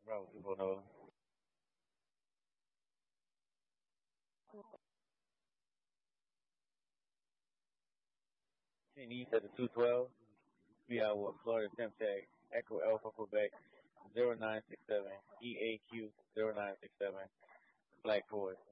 Bravo 240. Ten East at the 212. We are with Florida Semtech, Echo Alpha Quebec 0967, EAQ 0967, Black Forest.